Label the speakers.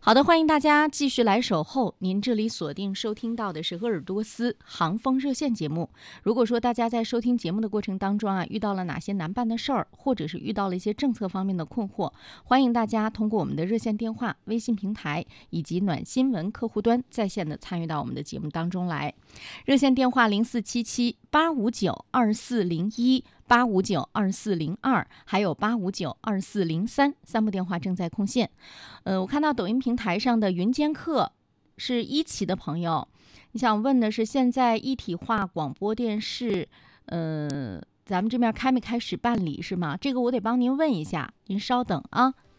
Speaker 1: 好的，欢迎大家继续来守候。您这里锁定收听到的是鄂尔多斯航风热线节目。如果说大家在收听节目的过程当中遇到了哪些难办的事儿，或者是遇到了一些政策方面的困惑，欢迎大家通过我们的热线电话、微信平台以及暖新闻客户端在线的参与到我们的节目当中来。热线电话0477-859-2401。859-2402，还有859-2403，三部电话正在空线。我看到抖音平台上的云间客是一期的朋友，你想问的是现在一体化广播电视，咱们这边开没开始办理是吗？这个我得帮您问一下，您稍等啊。